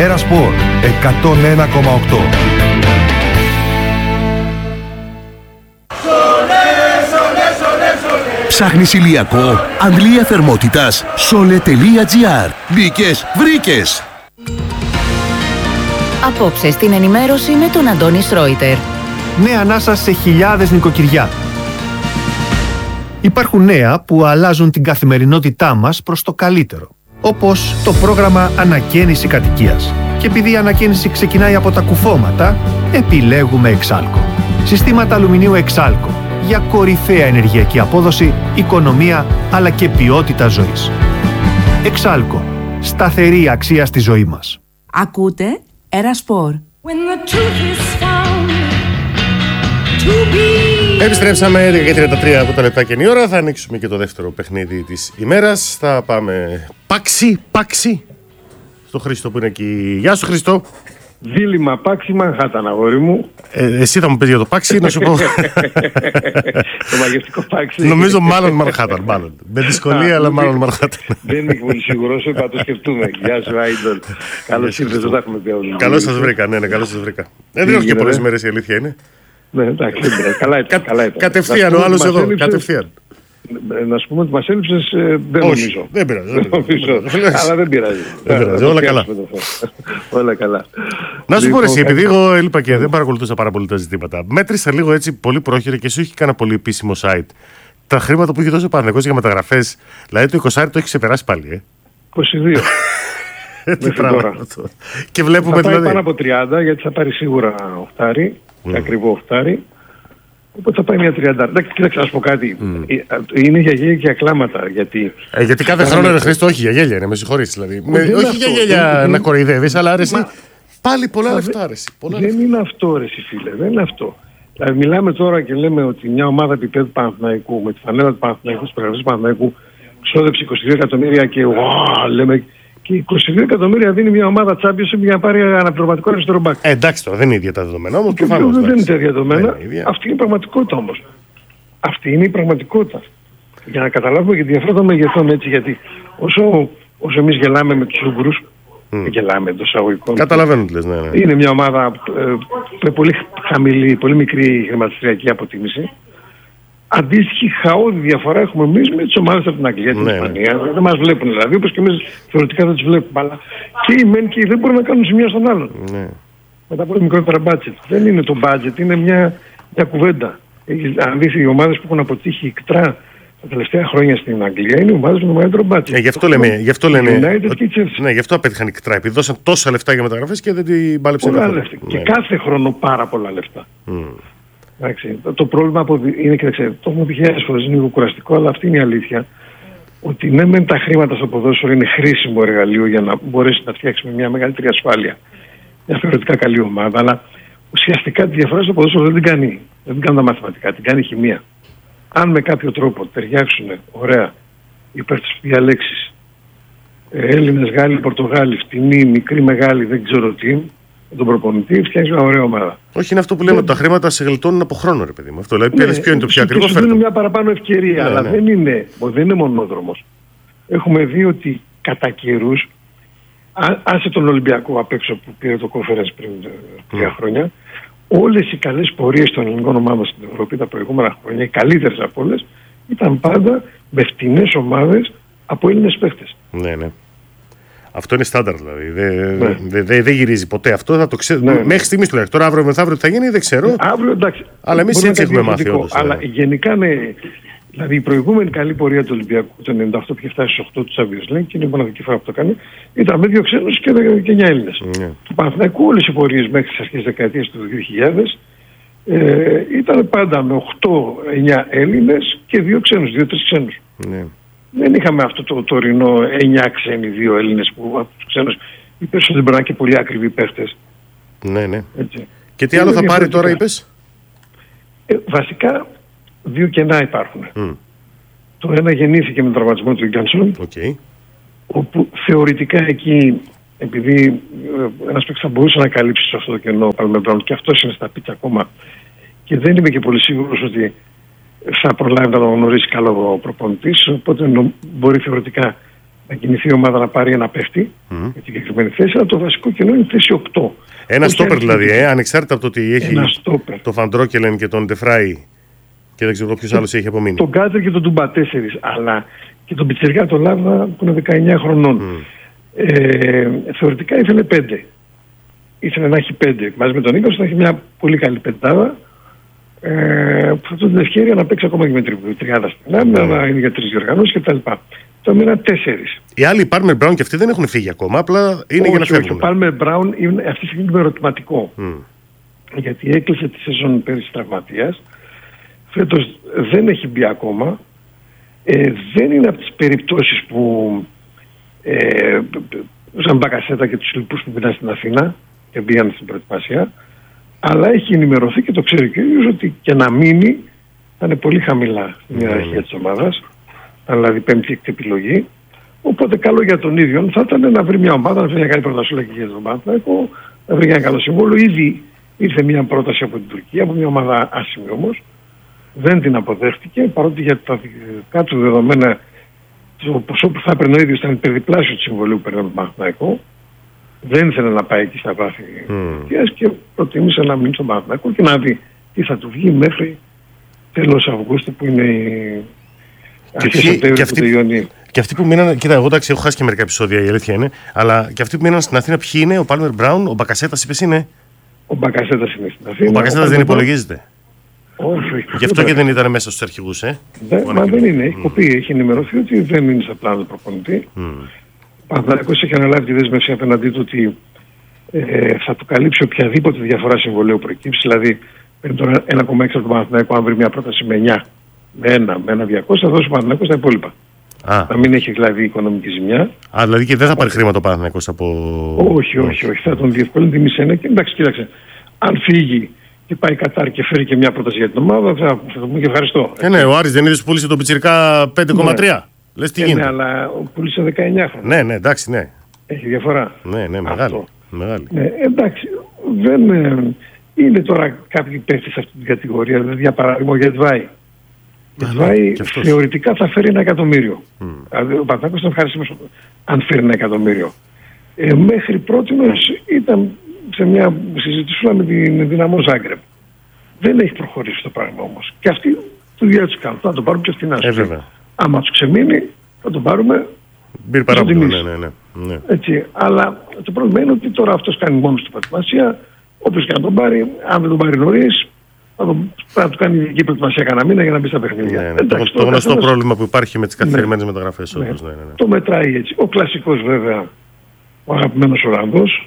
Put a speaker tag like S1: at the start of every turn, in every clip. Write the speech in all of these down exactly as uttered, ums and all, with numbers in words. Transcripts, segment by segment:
S1: Era Sport εκατόν ένα κόμμα οκτώ.
S2: Ψάχνεις ηλιακό, αντλία θερμότητας, sole.gr. Μπήκες, βρήκες!
S3: Απόψε στην ενημέρωση με τον Αντώνη Σρόιτερ.
S4: Νέα ανάσα σε χιλιάδες νοικοκυριά. Υπάρχουν νέα που αλλάζουν την καθημερινότητά μας προς το καλύτερο. Όπως το πρόγραμμα Ανακαίνιση Κατοικίας. Και επειδή η ανακαίνιση ξεκινάει από τα κουφώματα, επιλέγουμε Εξάλκο. Συστήματα αλουμινίου Εξάλκο. Για κορυφαία ενεργειακή απόδοση, οικονομία αλλά και ποιότητα ζωής. Εξάλκο. Σταθερή αξία στη ζωή μας.
S5: Ακούτε Era Sport.
S6: Επιστρέψαμε έντεκα και τριάντα τρία από τα λεπτά και η ώρα. Θα ανοίξουμε και το δεύτερο παιχνίδι της ημέρας. Θα πάμε πάξι, πάξι στο Χρήστο που είναι εκεί. Γεια σου Χρήστο.
S7: Δίλημα πάξι Μανχάταν, αγόρι μου.
S6: Ε, εσύ θα μου πεις για το πάξι, να σου πω.
S7: Το μαγευτικό πάξι.
S6: Νομίζω μάλλον Μανχάταν, μάλλον. Με δυσκολία, αλλά μάλλον Μανχάταν.
S7: Δεν είμαι πολύ σίγουρος, είπα το σκεφτούμε. Γεια σου, Άιντολ. Καλώς ήρθες, δεν τα έχουμε πει όλοι.
S6: Καλώς σας βρήκα, ναι, ναι, καλώς σας βρήκα. Δεν έχω και πολλές μέρες, η αλήθεια είναι.
S7: Ναι, εντάξει, καλά ήταν.
S6: Κατευθείαν, ο άλλος εδώ, κατευθείαν.
S7: Να σου πούμε ότι μας έλειψες, δεν νομίζω.
S6: Δεν πειράζει.
S7: Αλλά δεν πειράζει.
S6: Δεν πειράζει, όλα καλά.
S7: Όλα καλά.
S6: Να σου πω εσύ, επειδή εγώ έλειπα και δεν παρακολουθούσα πάρα πολύ τα ζητήματα, μέτρησα λίγο έτσι πολύ πρόχειρα και εσύ όχι κανένα πολύ επίσημο site. Τα χρήματα που έχει δώσει ο Παναθηναϊκός για μεταγραφές, δηλαδή το είκοσι το έχει ξεπεράσει πάλι, ε.
S7: είκοσι δύο.
S6: Τι πράγμα αυτό. Και βλέπουμε
S7: θα πάει
S6: δηλαδή.
S7: Πάνω από τριάντα γιατί θα πάρει σίγουρα οχτάρι, mm. ακριβό οχτάρι. Οπότε θα πάει μια τριάντα. Εντάξει, κοίταξε να σου πω κάτι. Mm. Είναι για γέλια και για κλάματα. Γιατί,
S6: ε, γιατί κάθε χρόνο είναι Χρήστο, όχι για γέλια, είναι, με συγχωρείς. Δηλαδή. Με, όχι αυτό, για γέλια δεν, να κοροϊδεύεις, αλλά αρέσει. Μα, πάλι πολλά μα, λεφτά αρέσει. Πολλά
S7: δεν
S6: λεφτά.
S7: Είναι αυτό, ρε φίλε, δεν είναι αυτό. Δηλαδή, μιλάμε τώρα και λέμε ότι μια ομάδα επίπεδου Παναθηναϊκού, με τη φανέλα του Παναθηναϊκού, τη περιγραφή του Παναθηναϊκού, ξόδεψε είκοσι δύο εκατομμύρια και wow, λέμε. Και είκοσι δύο εκατομμύρια δίνει μια ομάδα Champions για να πάρει αναπληρωματικό αριστερό μπακ.
S6: Ε, εντάξει τώρα, δεν είναι ίδια τα δεδομένα όμως.
S7: Και δεν είναι ίδια δεδομένα. Αυτή είναι η πραγματικότητα όμως. Αυτή είναι η πραγματικότητα. Για να καταλάβουμε και τη διαφορά των μεγεθών έτσι, γιατί όσο, όσο εμείς γελάμε με τους Ούγγρους, mm. γελάμε εντός εισαγωγικών.
S6: Καταλαβαίνω τι λες, ναι, ναι.
S7: Είναι μια ομάδα ε, με πολύ χαμηλή, πολύ μικρή χρηματιστηριακή αποτίμηση. Αντίστοιχη χαόδη διαφορά έχουμε εμείς με τις ομάδες από την Αγγλία, την Ισπανία. Ναι. Δεν μας βλέπουν δηλαδή, όπως και εμείς θεωρητικά δεν τους βλέπουμε. Αλλά και οι μεν και οι δεν μπορούν να κάνουν ζημιά στον άλλον.
S6: Ναι.
S7: Μετά από το μικρότερα μπάτζετ. Δεν είναι το μπάτζετ, είναι μια, μια κουβέντα. Αν δεις οι ομάδες που έχουν αποτύχει ικτρά τα τελευταία χρόνια στην Αγγλία είναι οι ομάδες με το μεγαλύτερο μπάτζετ.
S6: Ε, γι' αυτό λέμε. Γι' αυτό λένε.
S7: United και η
S6: ναι, γι' αυτό απέτυχαν ικτρά. Επειδή δώσαν τόσα λεφτά για μεταγραφές και δεν την πάλεψαν καθόλου.
S7: Ναι. Και κάθε χρόνο πάρα πολλά λεφτά.
S6: Mm.
S7: Εντάξει, το πρόβλημα είναι και το έχουμε πει χιλιάδες φορές, είναι λίγο κουραστικό, αλλά αυτή είναι η αλήθεια. Ότι ναι, μεν τα χρήματα στο ποδόσφαιρο είναι χρήσιμο εργαλείο για να μπορέσει να φτιάξει μια μεγαλύτερη ασφάλεια. Μια θεωρητικά καλή ομάδα, αλλά ουσιαστικά τη διαφορά στο ποδόσφαιρο δεν την κάνει. Δεν την κάνουν τα μαθηματικά, την κάνει η χημεία. Αν με κάποιο τρόπο ταιριάξουν ωραία οι παίκτες που διαλέξεις, Έλληνες, Γάλλοι, Πορτογάλοι, φτηνοί, μικροί, μεγάλοι, δεν ξέρω τι. Με τον προπονητή φτιάχνει μια ωραία ομάδα.
S6: Όχι, είναι αυτό που λέμε ότι τα χρήματα σε γλιτώνουν από χρόνο, ρε παιδί μου. Αυτό δηλαδή, ναι, ποιο είναι το πιο ακριβό.
S7: Σου δίνουν μια παραπάνω ευκαιρία, ναι, αλλά ναι. Δεν, είναι, δεν είναι μονόδρομος. Έχουμε δει ότι κατά καιρούς, άσε τον Ολυμπιακό απ' έξω που πήρε το conference πριν τρία mm. χρόνια, όλες οι καλές πορείες των ελληνικών ομάδων στην Ευρώπη τα προηγούμενα χρόνια, οι καλύτερες από όλες, ήταν πάντα με φτηνές ομάδες από Έλληνες παίχτες.
S6: Ναι, ναι. Αυτό είναι στάνταρ δηλαδή. Δεν ναι. δε, δε, δε γυρίζει ποτέ αυτό. Θα το ξέρω. Ναι. Μέχρι στιγμής τουλάχιστον. Τώρα αύριο μεθαύριο τι θα γίνει δεν ξέρω.
S7: Αύριο εντάξει.
S6: Αλλά εμείς έτσι έχουμε μάθει όντως.
S7: Αλλά ναι. Γενικά ναι. Δηλαδή η προηγούμενη καλή πορεία του Ολυμπιακού το ενενήντα οκτώ που είχε φτάσει στους οκτώ του Champions League και είναι η μοναδική φορά που το κάνει. Ήταν με δύο ξένους και εννιά Έλληνες. Ναι. Του Παναθηναϊκού όλες οι πορείες μέχρι τις αρχές της δεκαετίας του δύο χιλιάδες ε, ήταν πάντα με οκτώ εννιά Έλληνες και δύο ξένους, δύο τρεις ξένους. Ναι. Δεν είχαμε αυτό το τωρινό εννιά ξένοι, δύο Έλληνες που από τους ξένους οι περισσότεροι μπορεί να είναι και πολύ ακριβοί παίχτες.
S6: Ναι, ναι. Έτσι. Και τι άλλο θα πάρει τώρα, είπες?
S7: Ε, βασικά δύο κενά υπάρχουν. Mm. Το ένα γεννήθηκε με τον τραυματισμό του Γκάνσον,
S6: okay.
S7: όπου θεωρητικά εκεί, επειδή ε, ένας παίκτης θα μπορούσε να καλύψει σε αυτό το κενό παραμετρών και αυτός είναι στα πίτια ακόμα και δεν είμαι και πολύ σίγουρος ότι θα προλάβει να τον γνωρίσει καλό ο προπονητής, οπότε νο, μπορεί θεωρητικά να κινηθεί η ομάδα να πάρει ένα παίχτη mm. για την συγκεκριμένη θέση, αλλά το βασικό κενό είναι θέση οκτώ.
S6: Ένα στόπερ δηλαδή, ε, ανεξάρτητα από το ότι έχει το Φαντρόκελεν και τον Ντεφράι και δεν ξέρω ποιος άλλος έχει απομείνει.
S7: Τον Γκάτερ και τον Ντουμπα τέσσερις, αλλά και τον Πιτσιρικά τον Λάβα που είναι δεκαεννιά χρονών. Mm. Ε, θεωρητικά ήθελε πέντε. Ήθελε να έχει πέντε. Μαζί με τον Νίκος θα έχει μια πολύ καλή πεντάδα. Ε, που θα του την ευκαιρία να παίξει ακόμα και με τριάδα στην άμυνα, να είναι για τρεις διοργανώσεις κτλ. Το μήνα τέσσερις.
S6: Οι άλλοι, οι Palmer Brown και αυτοί δεν έχουν φύγει ακόμα, απλά είναι όχι, για να φεύγουν.
S7: Ο Palmer Brown είναι αυτή τη στιγμή με ερωτηματικό. Mm. Γιατί έκλεισε τη σεζόν πέρυσι τραυματίας. Φέτος δεν έχει μπει ακόμα. Ε, δεν είναι από τις περιπτώσεις που ε, σαν Μπακασέτα και τους λοιπούς που πήγαν στην Αθήνα και μπήκαν στην προετοιμασία. Αλλά έχει ενημερωθεί και το ξέρει και ο ίδιος ότι και να μείνει θα είναι πολύ χαμηλά στην ιεραρχία mm. της ομάδας. Δηλαδή πέμπτη έκτη επιλογή. Οπότε καλό για τον ίδιο θα ήταν να βρει μια ομάδα, να βρει μια καλή πρόταση και για τον Παναθηναϊκό, να βρει ένα καλό συμβόλαιο. Ήδη ήρθε μια πρόταση από την Τουρκία, από μια ομάδα άσημη όμως. Δεν την αποδέχτηκε, παρότι για τα δικά του δεδομένα το ποσό που θα έπαιρνε ο ίδιος ήταν υπερδιπλάσιο του συμβολίου που παίρνει τον Παναθηναϊκό. Δεν ήθελε να πάει εκεί στα βάθη mm. και προτίμησε να μείνει στον Παναθηναϊκό και να δει τι θα του βγει μέχρι τέλος Αυγούστου που είναι η αρχή
S6: και, αυτοί, και αυτοί που μείναν, κοίτα, εγώ εντάξει, έχω χάσει και μερικά επεισόδια, η αλήθεια είναι, αλλά και αυτοί που μείναν στην Αθήνα, ποιοι είναι, ο Palmer Brown, ο Μπακασέτας, είπες είναι.
S7: Ο Μπακασέτας είναι στην Αθήνα.
S6: Ο Μπακασέτας δεν υπολογίζεται.
S7: Όχι, όχι.
S6: Γι' αυτό και δεν ήταν μέσα στους αρχηγούς, ε.
S7: Δε, μα δεν είναι. Έχει κοπεί, mm. έχει ενημερωθεί ότι δεν είναι στα πλάνα του προπονητή. Mm. Ο Παναθηναϊκός έχει αναλάβει τη δέσμευση απέναντί του ότι ε, θα του καλύψει οποιαδήποτε διαφορά συμβολαίου προκύψει. Δηλαδή, παίρνει τώρα ένα κόμμα έξι από τον Παναθηναϊκό, αν βρει μια πρόταση με εννιά, με ένα, με ένα διακόσια, θα δώσει ο Παναθηναϊκός τα υπόλοιπα. Α. Να μην έχει δηλαδή οικονομική ζημιά.
S6: Α, δηλαδή και δεν θα πάρει χρήματα ο Παναθηναϊκός από.
S7: Όχι, όχι, όχι. Θα τον διευκολύνει τη μισένα και εντάξει, κοίταξε. Αν φύγει και πάει Κατάρ και φέρει και μια πρόταση για την ομάδα, θα, θα το πούμε και ευχαριστώ.
S6: Ε, ναι, ο Άρης δεν είδε που πούλησε τον Πιτσιρικά πέντε κόμμα τρία. Ναι. Λες τι ε, γίνεται.
S7: Ναι, αλλά πούλησε δεκαεννιά χρόνια.
S6: Ναι, ναι, εντάξει, ναι.
S7: Έχει διαφορά.
S6: Ναι, ναι, μεγάλη. μεγάλη.
S7: Ναι, εντάξει, δεν ε, είναι τώρα κάποιοι παίχτες σε αυτή την κατηγορία. Δηλαδή, για παράδειγμα, ο Γετβάη. Ο Γετβάη θεωρητικά θα φέρει ένα εκατομμύριο. Mm. Δηλαδή, ο Παναθηναϊκός θα ευχαριστήσει αν φέρει ένα εκατομμύριο. Ε, μέχρι πρότινος ήταν σε μια συζητησούλα με την Δυναμό Ζάγκρεπ. Δεν έχει προχωρήσει το πράγμα όμως. Και αυτοί του δουλειά τους κάνουν. Θα τον πάρουν και στην άσπρη. Ε, άμα τους ξεμείνει, θα τον πάρουμε.
S6: Μπήρε παράπονο, ναι, ναι, ναι, ναι.
S7: Έτσι. Αλλά το πρόβλημα είναι ότι τώρα αυτός κάνει μόνος του προετοιμασία. Όποιος και να τον πάρει, αν δεν τον πάρει νωρίς, θα, τον, θα του κάνει ειδική προετοιμασία κανένα μήνα για να μπει στα παιχνίδια.
S6: Ναι, ναι. Εντάξει, το, το γνωστό καθένας... πρόβλημα που υπάρχει με τις καθυστερημένες ναι. μεταγραφές. Ναι. Ναι, ναι, ναι.
S7: Το μετράει έτσι. Ο κλασικός βέβαια, ο αγαπημένος Ολλανδός,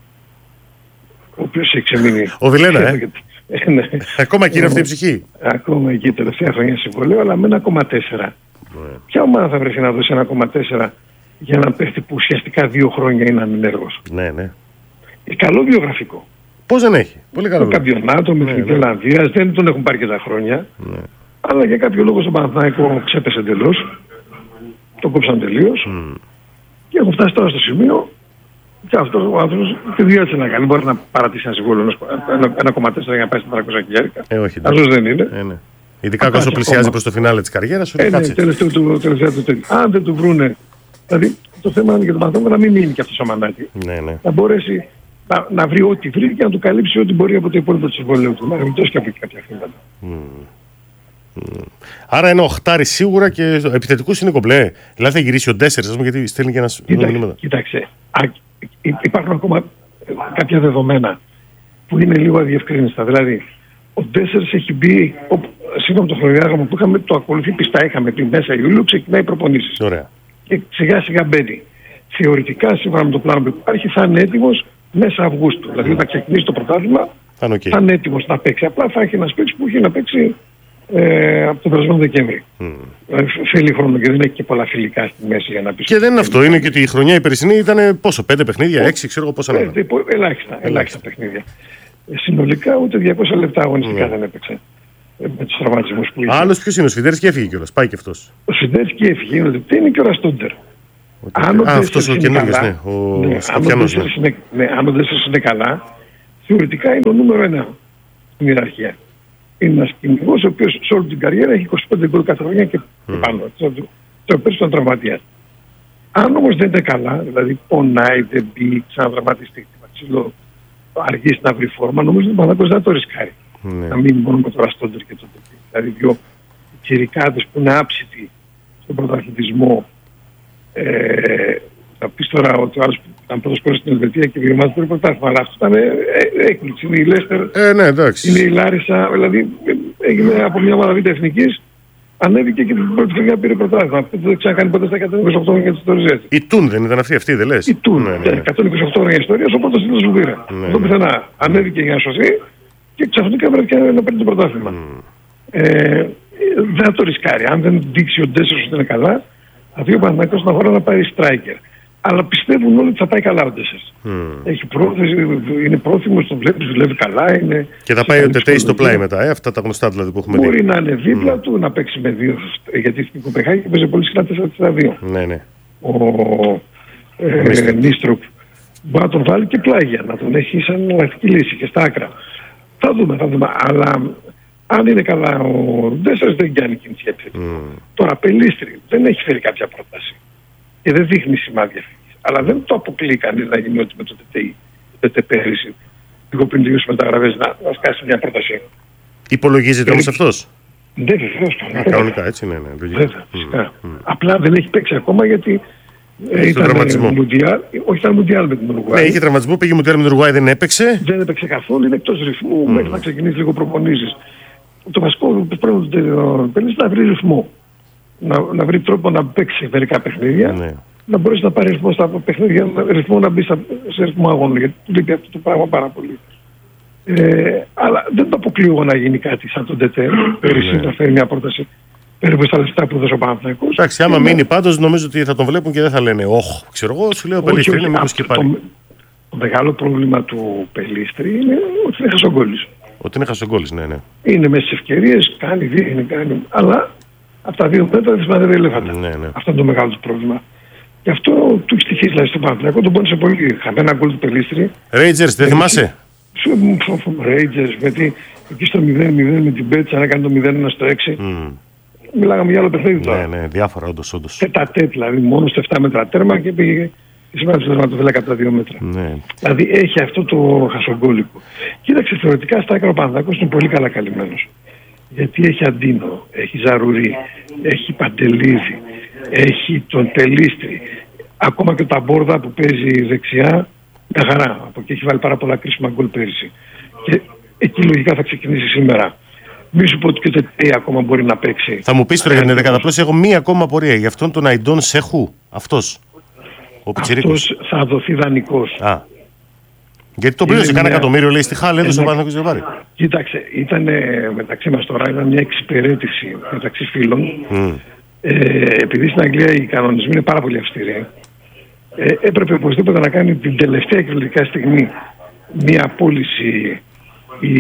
S7: ο οποίος έχει ξεμείνει.
S6: Ο Βιλένα, ε.
S7: ναι.
S6: Ακόμα εκεί είναι αυτή η ψυχή.
S7: Ακόμα εκεί τελευταία χρονιά συμβολέου, αλλά με ένα κόμμα τέσσερα. Ναι. Ποια ομάδα θα βρεθεί να δώσει ένα κόμμα τέσσερα για έναν παίχτη που ουσιαστικά δύο χρόνια είναι ανενέργος.
S6: Ναι, ναι.
S7: Ε, καλό βιογραφικό.
S6: Πώς δεν έχει. Πολύ καλό.
S7: Το καμπιονάτο με την Ολλανδία δεν τον έχουν πάρει και τα χρόνια. Ναι. Αλλά για κάποιο λόγο στον Παναθηναϊκό ξέπεσε εντελώς. Το κόψαν τελείως. Mm. Και έχουν φτάσει τώρα στο σημείο. Και αυτός ο άνθρωπος τη δουλειά του να κάνει. Μπορεί να παρατήσει ένα συμβόλαιο ένα κόμμα τέσσερα για να πάει στα τετρακόσια χιλιάρικα.
S6: Ε, όχι.
S7: Αυτός δεν είναι.
S6: Ε, ναι. Ειδικά όσο πλησιάζει προς το φινάλε της καριέρας.
S7: Ε, ναι, τελευταίο του τέλειο. Αν δεν του βρούνε. Δηλαδή το θέμα είναι για τον Παναθηναϊκό να μην μείνει και αυτό ο μανάκι.
S6: Ναι, ναι.
S7: Να μπορέσει να, να βρει ό,τι βρει και να του καλύψει ό,τι μπορεί από το υπόλοιπο του συμβολέου του. Να γλιτώσει και από κάποια χρήματα.
S6: Mm. Mm. Άρα ένα οχτάρι σίγουρα και επιθετικούς είναι κομπλέ. Δηλαδή θα γυρίσει ο Ντέσσερς, ας πούμε, γιατί στέλνει και ένας μήνυμα.
S7: Κοίταξε. Α, υπάρχουν ακόμα κάποια δεδομένα που είναι λίγο αδιευκρίνηστα. Δηλαδή, ο Ντέσσερς έχει μπει, σύμφωνα με το χρονοδιάγραμμα που είχαμε, το ακολουθεί πιστά. Είχαμε πει μέσα Ιούλιο, ξεκινάει προπονήσεις.
S6: Ωραία.
S7: Και σιγά σιγά μπαίνει. Θεωρητικά, σύμφωνα με το πλάνο που υπάρχει, θα είναι έτοιμος μέσα Αυγούστου. Δηλαδή, όταν ξεκινήσει το πρωτάθλημα, θα είναι, okay. θα είναι έτοιμος να παίξει. Απλά θα έχει ένα παίξει που έχει να παίξει ε, από τον περασμένο Δεκέμβρη. Mm. Δηλαδή, θέλει χρόνο και δεν έχει και πολλά φιλικά στη μέση για να πει.
S6: Και δεν είναι αυτό. Είναι και ότι η χρονιά η περσινή ήταν πόσο, πέντε παιχνίδια, έξι, ξέρω εγώ πόσα
S7: λεπτά. Ε, ελάχιστα, ελάχιστα, ελάχιστα παιχνίδια. Ε, συνολικά ούτε διακόσια λεπτά αγωνιστικά mm. δεν έπαιξε. Ε, με τους τραυματισμούς που είχε.
S6: Άλλος ποιος είναι, ο Σφιντέρσκι έφυγε κιόλας. Πάει και αυτός.
S7: Ο Σφιντέρσκι έφυγε. Είναι ότι είναι και ο Ραστόντερ.
S6: Αν ο αυτός ο καινούργιος, ναι, ο
S7: ναι, Σκοπιανός. Αν ναι. ναι, αν ο Ντέσσερς είναι καλά, θεωρητικά είναι ο νούμερο ένα στην ιεραρχία. Είναι ένας κυνηγός ο οποίος σε όλη την καριέρα έχει είκοσι πέντε γκολ κάθε χρονιά και mm. πάνω. Το πέρσι ήταν τραυματίας. Αν όμως δεν είναι καλά, δηλαδή πονάει, δεν μπει, ξαναδραματιστεί, ξύλο, αργήσει να βρει φόρμα, νομίζω ότι ο Παναθηναϊκός δεν θα το ρισκάρει. Ναι. Να μείνει μόνο με το Ραστόντερ και το Τετή. Δηλαδή δύο κυρικάδες που είναι άψητοι στον πρωταθλητισμό. Ε, θα πεις τώρα ότι ο άλλος ήταν πρώτος σκόρερ στην Ελβετία και διαμάζει το πρωτάθλημα. Αλλά αυτό ήταν ε, ε, έκπληξη. Είναι η Λέστερ,
S6: ε, ναι, είναι
S7: η Λάρισα. Δηλαδή έγινε από μια ομάδα β' εθνικής, ανέβηκε και την πρώτη χρονιά πήρε πρωτάθλημα. Αυτό δεν ξανακάνει ποτέ στα εκατόν είκοσι οκτώ χρόνια της ιστορίας.
S6: Η Τούν δεν ήταν αυτή, αυτή δεν λες?
S7: Η Τούν, ναι, ναι, ναι. εκατόν είκοσι οκτώ χρόνια ιστορίας, ο πρώτος τίτλος που πήρε. Ναι, αυτό πουθενά. Ναι. Ανέβηκε για να σωθεί και ξαφνικά βρέθηκε να παίρνει το πρωτάθλημα. Mm. Ε, δεν θα το ρισκάρει. Αν δεν δείξει ο Ντέσσερς ότι είναι καλά, θα δει ο Παναθηναϊκός στον αγώνα να πάρει striker. Αλλά πιστεύουν όλοι ότι θα πάει καλά ο Ντέσσερς. Mm. Έχει πρόθεση, είναι πρόθυμος, τον βλέπει, δουλεύει καλά. Είναι
S6: και θα πάει ο Τετέι στο πλάι μετά, ε, αυτά τα γνωστά δηλαδή που έχουμε δει.
S7: Μπορεί να είναι δίπλα mm. του, να παίξει με δύο, γιατί στην Κοπεχάγη παίζει πολύ συχνά τέσσερα τέσσερα δύο.
S6: Ναι, ναι.
S7: Ο ε, Νίστροπ μπορεί να τον βάλει και πλάγια, να τον έχει σαν εναλλακτική λύση και στα άκρα. Θα δούμε, θα δούμε. Αλλά αν είναι καλά ο Ντέσσερς δεν κάνει εκείνη τη σκέψη. Mm. Τώρα Πελίστρη δεν έχει φέρει κάποια πρόταση και δεν δείχνει σημάδια φύγης. Αλλά δεν το αποκλεί κανείς να γίνει ότι με το Τετέι, το Τετέ πέρυσι, λίγο πριν λίγους μεταγραφές, να, να σκάσει μια πρόταση.
S6: Υπολογίζεται όμως αυτός?
S7: Δεν βεβαίως.
S6: Κανονικά έτσι, ναι, ναι.
S7: Βέβαια, φυσικά. Mm. Απλά δεν έχει παίξει ακόμα γιατί ε, ήταν Μουντιάλ, όχι ήταν Μουντιάλ με την Ουρουγουάη.
S6: Ναι, είχε τραυματισμό, πήγε Μουντιάλ με την Ουρουγουάη, δεν έπαιξε.
S7: Δεν έπαιξε καθόλου, είναι εκτός ρυθμού mm. μέχρι να ξεκινήσει λίγο προπονήσεις. Το βασικό που πρέπει να βρει βρει ρυθμό. Να, να βρει τρόπο να παίξει μερικά παιχνίδια, ναι. να μπορέσει να πάρει ρυθμό στα παιχνίδια, ρυθμό να μπει στα, σε ρυθμό αγώνων. Γιατί του λείπει αυτό το πράγμα πάρα πολύ. Ε, αλλά δεν το αποκλείω να γίνει κάτι σαν τον Τετέ. Πέρυσι να φέρει μια πρόταση περίπου στα λεφτά που δώσε ο Παναθηναϊκός.
S6: Εντάξει, άμα μείνει να... πάντως νομίζω ότι θα τον βλέπουν και δεν θα λένε όχ. Ξέρω εγώ, σου λέω Πελίστρη είναι μήπως και πάλι.
S7: Το, το μεγάλο πρόβλημα του Πελίστρη είναι ότι είναι χασογκόλης.
S6: Ότι είναι χασογκόλης, ναι, ναι.
S7: Είναι μέσα στις ευκαιρίες, κάνει, δείχνει, κάνει. Αλλά από τα δύο μέτρα δεν σημαίνει ελέφαντα.
S6: Ναι, ναι.
S7: Αυτό είναι το μεγάλο του πρόβλημα. Γι' αυτό του έχει στοιχήσει δηλαδή, στον Παναθηναϊκό, τον πόνισε πολύ. Χαμένα γκολ του Πελίστρη.
S6: Ρέιτζερς, δεν θυμάσαι?
S7: Ρέιτζερς, γιατί εκεί στο μηδέν μηδέν με την Πέτσα, έκανε το μηδέν ένα στο έξι. Mm. Μιλάγαμε για άλλο παιχνίδι τώρα.
S6: Ναι, ναι, διάφορα όντως, όντως.
S7: Τέτα τέτ, δηλαδή μόνο στο επτά μέτρα τέρμα και πήγε και σήμερα στο τερματοφύλακα από τα δύο μέτρα.
S6: Ναι.
S7: Δηλαδή έχει αυτό το χασογκόλικο. Κοίταξε, θεωρητικά στα άκρα ο Παναθηναϊκός είναι πολύ καλά καλυμμένος. Γιατί έχει Αντίνο, έχει Ζαρουρί, έχει Παντελίδη, έχει τον Πελίστρη, ακόμα και τα Μπόρδα που παίζει δεξιά, μια χαρά. Από εκεί έχει βάλει πάρα πολλά κρίσιμα γκολ πέρυσι. Και εκεί λογικά θα ξεκινήσει σήμερα. Μη σου πω ότι και το Τετέι ακόμα μπορεί να παίξει.
S6: Θα μου πεις τώρα για την δεκαταπλώση, έχω μία ακόμα απορία. Για αυτόν τον Αϊντόν Σεχού, αυτός, ο Πιτσιρίκος.
S7: Αυτός θα δοθεί δανεικός.
S6: Α. Γιατί τον πλήρωσε κανένα εκατομμύριο, λέει, στη Χάλ, έδωσε ο Παναθηναϊκός να πάρει.
S7: Κοίταξε, ήταν μεταξύ μας τώρα, ήταν μια εξυπηρέτηση μεταξύ φίλων. Mm. Ε, επειδή στην Αγγλία οι κανονισμοί είναι πάρα πολύ αυστηροί, ε, έπρεπε οπωσδήποτε να κάνει την τελευταία κυκλοφορικά στιγμή μια πώληση η,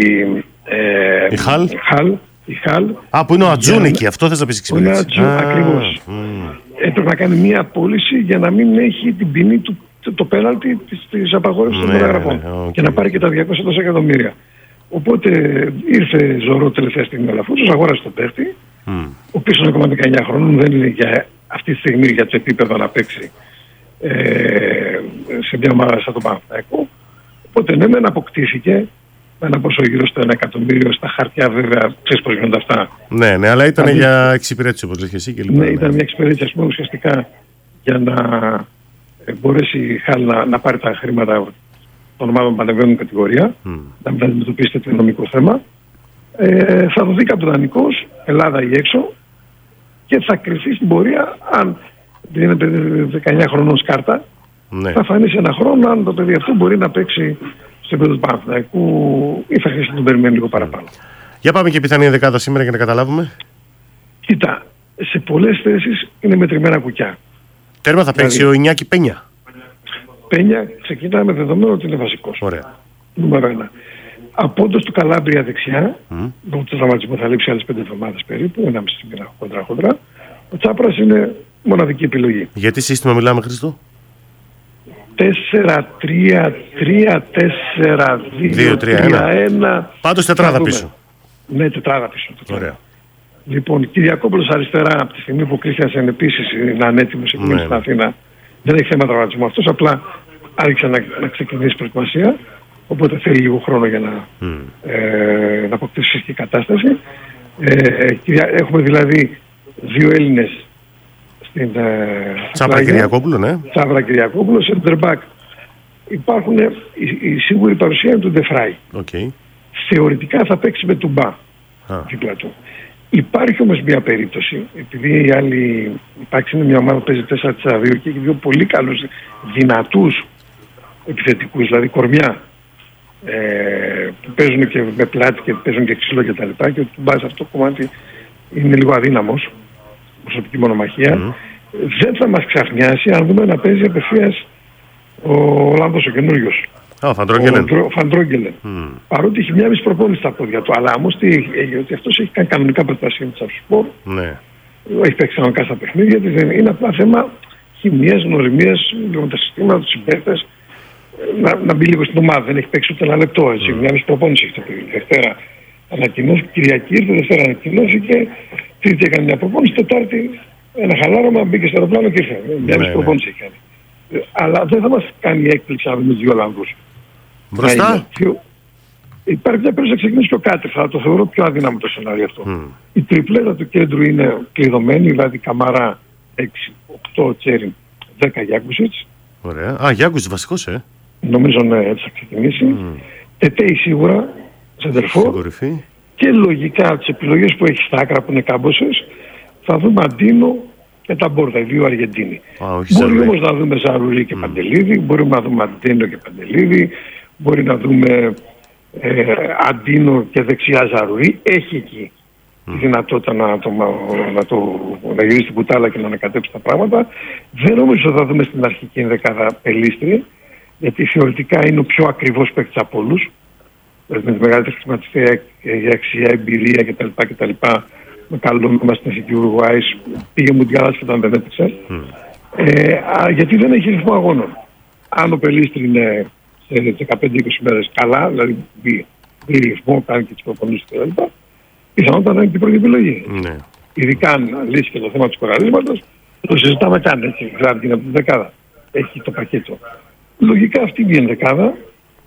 S7: ε,
S6: η Χάλ.
S7: Η Χάλ, η Χάλ.
S6: Α, που είναι ο Ατζούν εκεί, αυτό θες να πεις εξυπηρέτηση.
S7: Είναι ο Ατζούν, ακριβώς. Mm. Έπρεπε να κάνει μια πώληση για να μην έχει την ποινή του το πέναλτι της, της απαγόρευσης των μεταγραφών ναι, ναι, okay. και να πάρει και τα διακόσια τόσα εκατομμύρια. Οπότε ήρθε ζωρό τελευταία στιγμή ο Λαφούτσος, αγόρασε τον παίχτη, mm. ο οποίος είναι ακόμα δεκαεννιά χρόνων, δεν είναι για αυτή τη στιγμή για το επίπεδο να παίξει ε, σε μια ομάδα σαν τον Παναθηναϊκό. Οπότε ναι, μεν αποκτήθηκε με ένα ποσό γύρω στο ένα εκατομμύριο στα χαρτιά, βέβαια, ξέρεις πώς γίνονται αυτά.
S6: Ναι, ναι, αλλά ήταν δηλαδή, για εξυπηρέτηση όπως λες και εσύ και λοιπά.
S7: Ναι, ήταν μια εξυπηρέτηση, ας πούμε, ουσιαστικά για να μπορέσει η Χάλ να, να πάρει τα χρήματα των ομάδων που ανεβαίνουν κατηγορία, mm. να μην αντιμετωπίσει τέτοιο νομικό θέμα. Ε, θα δοθεί καπιτανικός, Ελλάδα ή έξω, και θα κρυφθεί στην πορεία αν δεν είναι δεκαεννιά χρονών κάρτα, ναι. θα φανεί σε ένα χρόνο αν το παιδί αυτό μπορεί να παίξει στο επίπεδο του Παναθηναϊκού ή θα χρειαστεί να τον περιμένει λίγο παραπάνω.
S6: Για πάμε και πιθανή δεκάδα σήμερα για να καταλάβουμε.
S7: Κοίτα, σε πολλές θέσεις είναι μετρημένα κουκιά.
S6: Τέρμα θα παίξει δηλαδή, ο Ινιάκη Πένια.
S7: Πένια ξεκινάμε με δεδομένο ότι είναι βασικός.
S6: Ωραία.
S7: Νούμερο ένα. Απόντος του Καλάμπρια δεξιά, mm. λόγω του τραυματισμού θα λείψει άλλες πέντε εβδομάδες περίπου, ένα μισή μήνα χοντρά χοντρά. Ο Τσάπρας είναι μοναδική επιλογή.
S6: Γιατί σύστημα μιλάμε, Χρήστο?
S7: τέσσερα τρία τρία τέσσερα δύο τρία ένα.
S6: Πάντως τετράδα πίσω.
S7: Ναι, τετράδα πίσω.
S6: Ωραία.
S7: Λοιπόν, Κυριακόπουλος αριστερά, από τη στιγμή που ο Κρίστιανσεν επίσης είναι ανέτοιμος εκεί
S6: Ναι.
S7: στην Αθήνα, δεν έχει θέμα τραυματισμού αυτός, απλά άρχισε να, να ξεκινήσει προετοιμασία. Οπότε θέλει λίγο χρόνο για να,
S6: Mm.
S7: ε, να αποκτήσει φυσική κατάσταση. Ε, έχουμε δηλαδή δύο Έλληνες στην ε,
S6: Τσάπρα Κυριακόπουλο, ναι.
S7: Τσάπρα Κυριακόπουλο, center back. Υπάρχουν, η, η σίγουρη παρουσία είναι του Ντεφράι.
S6: Okay.
S7: Θεωρητικά θα παίξει με Τουμπά
S6: Ah.
S7: δίπλα του. Υπάρχει όμως μια περίπτωση, επειδή η άλλη υπάρχει μια ομάδα που παίζει τέσσερα τέσσερα δύο και έχει δύο πολύ καλούς δυνατούς επιθετικούς, δηλαδή κορμιά, ε, που παίζουν και με πλάτη και παίζουν και ξύλο κτλ. Και, και ο Τουμπάς αυτό το κομμάτι είναι λίγο αδύναμος, προσωπική μονομαχία. Mm. Δεν θα μας ξαφνιάσει αν δούμε να παίζει απευθείας ο Ολλανδός, ο καινούριος.
S6: Α, oh, Φαντρόγγελεν.
S7: Ο Φαντρόγγελεν. Mm. Παρότι έχει μια μισή προπόνηση στα πόδια του, αλλά όμως ότι αυτός έχει κάνει κανονικά προετοιμασία με τους αυσπορ.
S6: Ναι.
S7: Έχει παίξει κανονικά στα παιχνίδια της. Είναι απλά θέμα χημίας, γνωριμίας, λίγο τα συστήματα, τους συμπαίκτες. Να, να μπει λίγο στην ομάδα. Δεν έχει παίξει ούτε ένα λεπτό. Έτσι. Mm. Μια μισή προπόνηση έχει το παιδί. Δευτέρα ανακοινώθηκε, Κυριακή ήρθε, Δευτέρα ανακοινώθηκε. Τρίτη έκανε μια προπόνηση, Τετάρτη ένα χαλάρωμα, μπήκε στο αεροπλάνο και ήρθε. Μια μισή προπόνηση έχει κάνει. Αλλά δεν θα μας κάνει έκπληξη αν δούμε δύο Ολλανδούς.
S6: Μπροστά.
S7: Υπάρχει μια περίπτωση να ξεκινήσει πιο κάτι, θα το θεωρώ πιο αδύναμο το σενάριο αυτό. Mm. Η τριπλέτα του κέντρου είναι κλειδωμένη, δηλαδή Καμαρά έξι, οκτώ, Τσέριν, δέκα Γιάκουσιτς.
S6: Ωραία. Α, Γιάκουσιτς βασικός, ε.
S7: Νομίζω ναι, έτσι θα ξεκινήσει. Mm. Τετέι σίγουρα, σεντερφόρ. Και λογικά από τις επιλογές που έχει στα άκρα που είναι κάμποσες, θα δούμε Αντίνο και τα Μπόρτα, οι δύο Αργεντίνοι. Μπορεί όμως να δούμε Ζαρουρί και mm. Παντελίδη, μπορούμε να δούμε Αντίνο και Παντελίδη, μπορεί να δούμε ε, Αντίνο και δεξιά Ζαρουρί. Έχει εκεί mm. τη δυνατότητα να, το, να, το, να γυρίσει την κουτάλα και να ανακατέψει τα πράγματα. Δεν νομίζω ότι θα δούμε στην αρχική ενδεκάδα Πελίστρη, γιατί θεωρητικά είναι ο πιο ακριβώς παίκτης από όλους. Με τη μεγαλύτερη χρηματιστήρια για αξία, εμπειρία κτλ. κτλ. Με καλό νόημα στην εθνική Ουρουγουάης, πήγε Μουντιάλας και όταν δεν έπαιξε. Mm. Ε, α, γιατί δεν έχει ρυθμό αγώνων. Αν ο Πελίστρη είναι σε δεκαπέντε είκοσι μέρες καλά, δηλαδή μπει ρυθμό, κάνει και τις προπονήσεις κτλ. Πιθανότατα δεν είναι την πρώτη επιλογή. Mm. Ειδικά αν λύσει και το θέμα του κοραλίσματος, το συζητάμε καν έτσι. Δηλαδή είναι από την δεκάδα. Έχει το πακέτο. Λογικά αυτή είναι η δεκάδα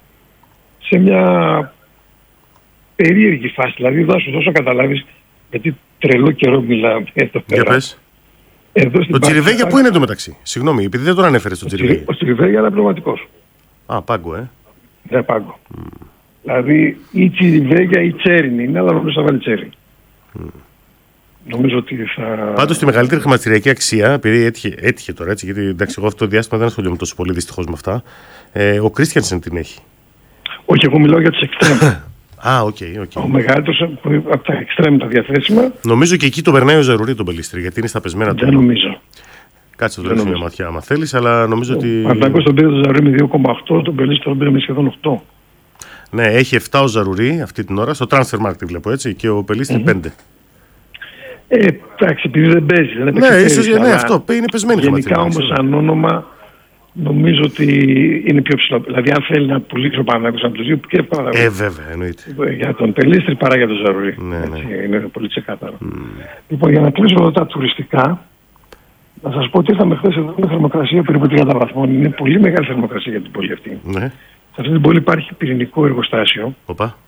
S7: σε μια περίεργη φάση. Δηλαδή θα σου δώσω καταλάβεις, γιατί τρελό καιρό μιλάμε εδώ πέρα. Για πες.
S6: Εδώ το Τσιριβέγια θα... πού είναι το μεταξύ? Συγγνώμη, επειδή δεν τον ανέφερες τον Τσιριβέγια.
S7: Ο Τσιριβέγια είναι πνευματικός.
S6: Α, πάγκο, ε.
S7: Ναι, πάγκο. Mm. Δηλαδή ή Τσιριβέγια ή Τσέριν είναι, αλλά νομίζω θα βάλει Τσέριν. Mm. Νομίζω ότι θα...
S6: Πάντως τη μεγαλύτερη χρηματιστηριακή αξία, επειδή έτυχε, έτυχε τώρα έτσι, γιατί εντάξει, εγώ αυτό το διάστημα δεν ασχολούμαι τόσο πολύ δυστυχώς με αυτά, ε, ο Κρίστιανσεν την έχει.
S7: Όχι, εγώ μιλάω για τους εξτρέμ.
S6: Α, οκ, okay, οκ. Okay.
S7: Ο μεγαλύτερος από τα εξτρέμ τα διαθέσιμα.
S6: Νομίζω και εκεί το περνάει ο Ζαρουρί τον Πελίστρη, γιατί είναι στα πεσμένα του.
S7: Δεν νομίζω.
S6: Κάτσε το ρίξω μια ματιά άμα θέλεις, αλλά νομίζω
S7: ο,
S6: ότι.
S7: Ο Παναθηναϊκός τον πήρε το Ζαρουρί με δύο κόμμα οκτώ, τον Πελίστρη τον πήρε με σχεδόν οκτώ.
S6: Ναι, έχει επτά ο Ζαρουρί αυτή την ώρα, στο transfer market βλέπω έτσι, και ο Πελίστρη mm-hmm. πέντε.
S7: Ε, εντάξει, επειδή δεν παίζει. Δεν
S6: ναι, ίσως ναι, αυτό είναι πεσμένη.
S7: Γενικά όμως σαν όνομα νομίζω ότι είναι πιο ψηλό. Δηλαδή, αν θέλει να πουλήσει ο Παναθηναϊκός από τους δύο, και εύκολα.
S6: Ε, βέβαια, εννοείται.
S7: Για τον Πελίστρη παρά για τον Ζαρουρί.
S6: Ναι, ναι.
S7: Έτσι, είναι πολύ ξεκάθαρο. Mm. Λοιπόν, για να κλείσω εδώ τα τουριστικά, να σας πω ότι ήρθαμε χθες εδώ με θερμοκρασία περίπου τριάντα βαθμών. Είναι πολύ μεγάλη θερμοκρασία για την πόλη αυτή.
S6: Ναι.
S7: Σε αυτή την πόλη υπάρχει πυρηνικό εργοστάσιο.
S6: Οπα.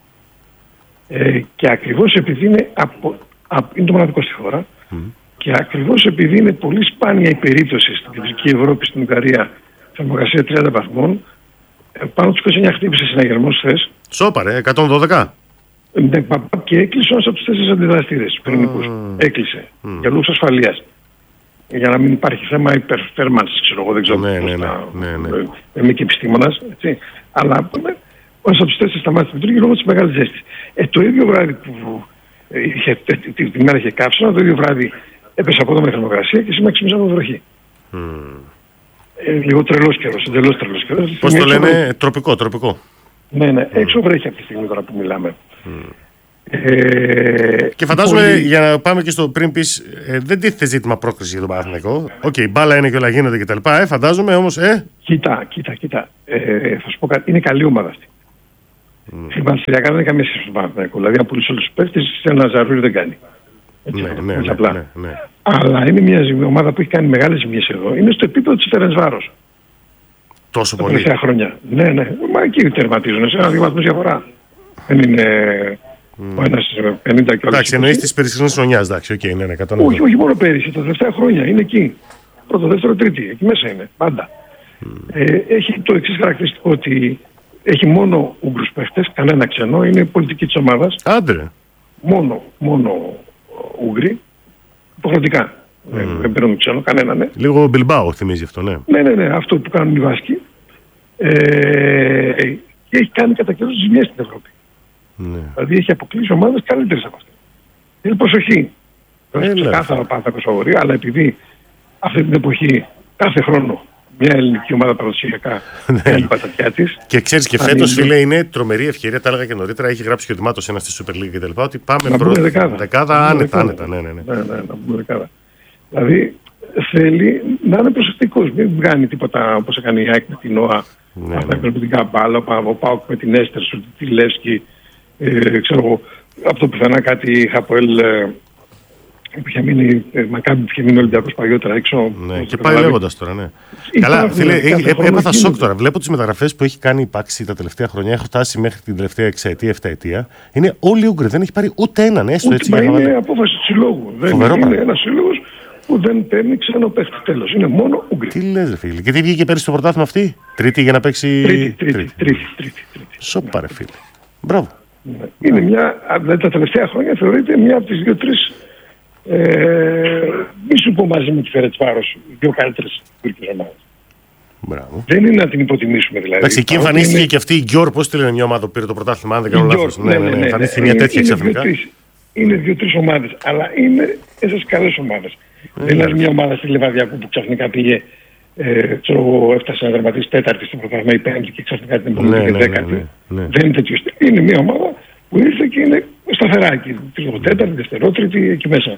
S7: Ε, και ακριβώς επειδή είναι, από, από, είναι το μοναδικό στη χώρα, mm. και ακριβώς επειδή είναι πολύ σπάνια η περίπτωση στην Κεντρική Ευρώπη, στην Ουγγαρία, θερμοκρασία τριάντα βαθμών, πάνω στους είκοσι εννιά χτύπησε συναγερμός χθες.
S6: Σόπα ρε, εκατόν δώδεκα.
S7: Ναι, και έκλεισε ένας από τους τέσσερις αντιδραστήρες πυρηνικούς. Mm. Έκλεισε. Mm. Για λόγους ασφαλείας. Για να μην υπάρχει θέμα υπερθέρμανσης, ξέρω εγώ, δεν ξέρω.
S6: Ναι, ναι, ναι, ναι, ναι.
S7: Δεν είμαι και επιστήμονας, έτσι. Αλλά ένας από τους τέσσερις σταμάτησε την λειτουργία λόγω της μεγάλης ζέστης. Ε, το ίδιο βράδυ που ε, είχε, τη, τη, τη μέρα είχε κάψωνα, το ίδιο βράδυ έπεσε από εδώ με θερμοκρασία και σήμερα ξυμίζαμε βροχή. Mm. Ε, λίγο τρελός καιρός, εντελώς τρελός καιρός.
S6: Πώς το λένε, βρέχει. τροπικό, τροπικό.
S7: Ναι, ναι, mm. έξω βρέχει αυτή τη στιγμή τώρα που μιλάμε. Mm.
S6: Ε, και φαντάζομαι, πολύ... για να πάμε και στο πριν πεις, ε, δεν τίθεται ζήτημα πρόκριση για τον Παναθηναϊκό. Οκ, okay, μπάλα είναι και όλα γίνονται κτλ. Ε, φαντάζομαι όμως, ε.
S7: Κοίτα, κοίτα, κοίτα. Ε, θα σου πω κάτι, είναι καλή ομάδα αυτή. Mm. Χρηματιστηριακά δεν είναι καμία σχέση με τον Παναθηναϊκό. Δηλαδή, αν πουλήσει όλους τους παίκτες, ένα Ζαρουρί δεν κάνει. Έτσι,
S6: Ναι, ναι, ναι,
S7: απλά.
S6: ναι, ναι.
S7: Αλλά είναι μια ζημιά, ομάδα που έχει κάνει μεγάλες ζημιές εδώ. Είναι στο επίπεδο της Φερεντσβάρος.
S6: Τόσο
S7: Τα
S6: πολύ.
S7: τελευταία χρόνια. Ναι, ναι. Μα εκεί τερματίζουν σε ένα-δύο βαθμούς διαφορά. Δεν είναι mm. ο ένας πενήντα και ο άλλος.
S6: Εντάξει, εννοείς της περσινής χρονιάς, εντάξει, οκ, okay, ναι, ναι, κατανοώ.
S7: Όχι, όχι μόνο πέρυσι, τα τελευταία χρόνια είναι εκεί. Πρώτο, δεύτερο, τρίτη. Εκεί μέσα είναι, πάντα. Mm. Ε, έχει το εξής χαρακτηριστικό ότι έχει μόνο Ούγγρους παίχτες, κανένα ξενό, είναι πολιτική της ομάδας.
S6: Άντρε.
S7: Μόνο, μόνο Ούγγροι, υποχρεωτικά. Mm. Ε, δεν παίρνουν ξένο, κανένα, ναι.
S6: Λίγο Μπιλμπάο θυμίζει αυτό, ναι.
S7: Ναι, ναι, ναι, αυτό που κάνουν οι Βάσκοι. Ε, και έχει κάνει κατά καιρούς ζημιές στην Ευρώπη.
S6: Ναι.
S7: Δηλαδή έχει αποκλείσει ομάδες καλύτερες από αυτές. Είναι προσοχή.
S6: Ε,
S7: Δεν είναι ξεκάθαρα Παναθηναϊκός φαβορί, αλλά επειδή αυτή την εποχή κάθε χρόνο μια ελληνική ομάδα παραδοσιακά κάνει πατατιά της.
S6: Και ξέρεις και φέτος, φίλε, είναι τρομερή ευκαιρία, τα έλεγα και νωρίτερα, έχει γράψει και ο Δημάτος ένα στη Super League κτλ. Ότι πάμε πρώτα.
S7: Δεκάδα.
S6: Δεκάδα άνετα, άνετα. Ναι, ναι, ναι.
S7: ναι, ναι, να πούμε δεκάδα. Δηλαδή θέλει να είναι προσεκτικός. Μην βγάνει τίποτα όπως έκανε η ΑΕΚ με την ΟΑ,
S6: ναι,
S7: αυτά
S6: ναι.
S7: με την Καμπάλα, ο ΠΑΟΚ με την Έστερ, τη Λεύσκη, ε, ξέρω εγώ, από το πιθανά κάτι Χαποέλ που είχε μείνει, Μακάμπι που είχε μείνει ο Ολυμπιακός παλιότερα έξω.
S6: Ναι, και πάει λέγοντας τώρα, ναι. Καλά, φίλε, έπαθα σοκ τώρα. Βλέπω τις μεταγραφές που έχει κάνει η Πάξη τα τελευταία χρόνια. Έχω φτάσει μέχρι την τελευταία εξαετία, εφταετία. Είναι όλοι Ούγγροι, δεν έχει πάρει ούτε έναν, έστω έτσι.
S7: Μα είναι απόφαση του συλλόγου. Δεν είναι ένας σύλλογος που δεν παίρνει ξένο παίχτη. Τέλος. Είναι μόνο Ούγγροι.
S6: Τι λες, ρε φίλε. Και τι βγήκε πέρυσι στο πρωτάθλημα αυτή, Τρίτη για να παίξει.
S7: Τρίτη, τρίτη, τρίτη. τρίτη.
S6: Σοπα, ρε φίλε. Μπράβο.
S7: Είναι μια, τα τελευταία χρόνια θεωρείται μια από τις δύο-τρεις. Ε, μη σου πω μαζί με τη Φερεντσβάρος, οι δύο καλύτερες τουρκικές ομάδες.
S6: Μπράβο.
S7: Δεν είναι να την υποτιμήσουμε δηλαδή.
S6: Εντάξει, εκεί εμφανίστηκε είναι... και αυτή η Γκιόρ, πώς τη λένε μια ομάδα που πήρε το πρωτάθλημα, αν δεν κάνω λάθος.
S7: Ναι, ναι, ναι, ναι.
S6: Εμφανίστηκε μια τέτοια ξαφνικά.
S7: Είναι δύο-τρεις ομάδες, αλλά είναι essas καλές ομάδες. Mm. Δεν είναι μια ομάδα στη Λεβαδιακού που ξαφνικά πήγε, ε, ξέρω, έφτασε να δραματίσει τέταρτη στο πρωτάθλημα ή πέμπτη και ξαφνικά την επόμενη και δέκατη. Δεν είναι τέτοιο. Είναι μια ομάδα που ήρθε και είναι σταθερά εκεί. Τέταρτη, δευτερότριτη, εκεί μέσα.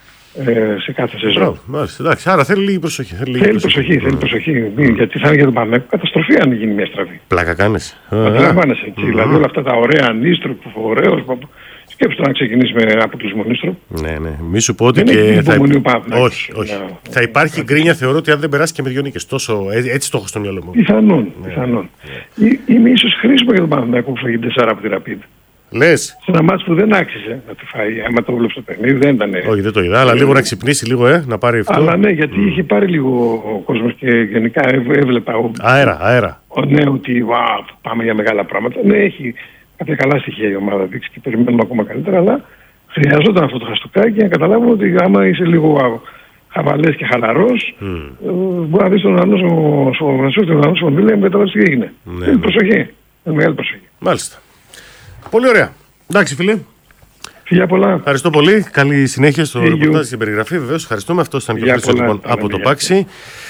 S7: Ε, σε κάθε σεζόν.
S6: Μάλιστα, εντάξει, άρα θέλει λίγη προσοχή. Θέλει,
S7: θέλει προσοχή, θέλει προσοχή. Mm. Γιατί θα είναι για τον Παναθηναϊκό καταστροφή αν γίνει μια στραβή.
S6: Πλάκα κάνεις.
S7: Καταλαβαίνεις εκεί. Mm. Δηλαδή όλα αυτά τα ωραία νίστρο που ωραίος. Σκέψτε να ξεκινήσει με αποκλεισμό νίστρο.
S6: Ναι, ναι. Μη σου πω ότι και.
S7: Θα...
S6: Όχι, όχι. Να... Θα υπάρχει γκρίνια, θεωρώ ότι αν δεν περάσει και με δύο νίκες. Τόσο έτσι το έχω στο μυαλό μου.
S7: Πιθανόν. Ναι. πιθανόν. Ναι. Είναι ίσως χρήσιμο για τον Παναθηναϊκό που φαγεί τεσσάρα από τη Rapid.
S6: Λες.
S7: Σε ένα μάτς που δεν άξιζε να τη φάει. Άμα το βλέπεις το παιχνίδι, δεν ήταν.
S6: Όχι, δεν το είδα, αλλά λίγο να ξυπνήσει λίγο, ε, να πάρει αυτό.
S7: Αλλά ναι, γιατί mm. είχε πάρει λίγο ο κόσμος και γενικά έβλεπα. Ο...
S6: Αέρα, αέρα.
S7: Ο, ναι, ότι wow, πάμε για μεγάλα πράγματα. Ναι, έχει κάποια καλά στοιχεία η ομάδα δείξει και περιμένουμε ακόμα καλύτερα, αλλά χρειαζόταν αυτό το χαστούκάκι για να καταλάβουμε ότι άμα είσαι λίγο χαβαλές και χαλαρός, mm. ε, μπορεί να δεις τον Ανώσο, ο Φρανσίσκο, τον Ανώσο Βίλεμ και μετά τι έγινε.
S6: Ναι,
S7: είναι προσοχή. Είναι μεγάλη προσοχή.
S6: Μάλιστα. Πολύ ωραία. Εντάξει, φίλε.
S7: Φιλιά πολλά.
S6: Ευχαριστώ πολύ. Καλή συνέχεια στο ρεπορτάζ στην περιγραφή. Βεβαίως, ευχαριστούμε. Αυτό ήταν και ο Χρήστος λοιπόν, από το Πάξη.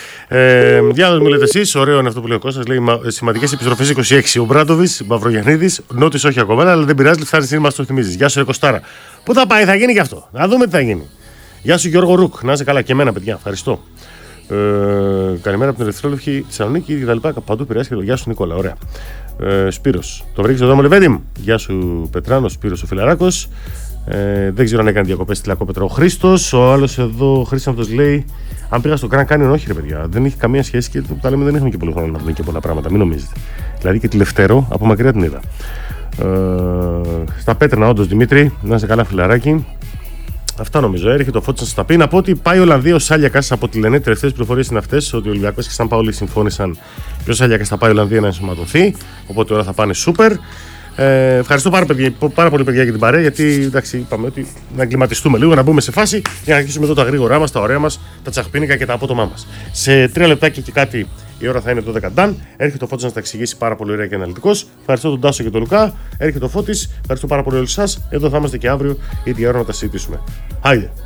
S6: Ε, Διάδος μου λέτε εσείς, ωραίο είναι αυτό που λέει ο Κώστας. Λέει σημαντικές επιστροφές είκοσι έξι. Ο Μπράντοβιτς, Μαυρογιαννίδης, Νότης όχι ακόμα, αλλά δεν πειράζει. Φτάνει στην μας το θυμίζεις. Γεια σου, ρε Κωστάρα. Πού θα πάει, θα γίνει και αυτό. Να δούμε τι θα γίνει. Γεια σου, Γιώργο Ρουκ. Να είσαι καλά και εμένα, παιδιά. Ευχαριστώ. Ε, καλημέρα από την Ερυθρόλευκη Θεσσαλονίκη και τα λοιπά. Παντού πειράζει και το γεια σου, Νικόλα. Ωραία. Ε, Σπύρος. Το βρήκε εδώ, μου Λεβέντη μου. Γεια σου, Πετράνο, Σπύρος ο Φιλαράκος. Ε, δεν ξέρω αν έκανε διακοπές στη Λακόπετρα ο Χρήστος. Ο άλλος εδώ, ο Χρήστος λέει: αν πήγα στο Grand Canyon, όχι ρε παιδιά. Δεν έχει καμία σχέση και το τα λέμε, δεν έχουμε και πολύ χρόνο να δούμε και πολλά πράγματα. Μην νομίζετε. Δηλαδή και τη Λευτέρο από μακριά την είδα. Ε, στα Πέτρανα, όντως Δημήτρη, να είσαι καλά, φιλαράκι. Αυτά νομίζω. Έρχεται ο Φώτης να σας τα πει. Να πω ότι πάει ο Ολλανδία ο Σάλιακας από τη Λενέ. Τελευταίες πληροφορίες είναι αυτές. Ότι ο Ολυμπιακός και σαν Παόλη συμφώνησαν και ο Σάλιακας θα πάει η Ολλανδία να ενσωματωθεί. Οπότε όλα θα πάνε σούπερ. Ε, ευχαριστώ πάρα, παιδιά, πάρα πολύ, παιδιά, για την παρέα. Γιατί εντάξει, είπαμε ότι να εγκληματιστούμε λίγο, να μπούμε σε φάση για να αρχίσουμε εδώ τα γρήγορά μας, τα ωραία μας, τα τσαχπίνικα και τα απότομά μας. Σε τρία λεπτάκια και κάτι η ώρα θα είναι το δέκα. Έρχεται ο Φώτης να τα εξηγήσει πάρα πολύ ωραία και αναλυτικός. Ευχαριστώ τον Τάσο και τον Λουκά. Έρχεται ο Φώτης. Ευχαριστώ πάρα πολύ όλους εσάς. Εδώ θα είμαστε και αύριο, ίδια ώρα να τα συζητήσουμε. Άιντε.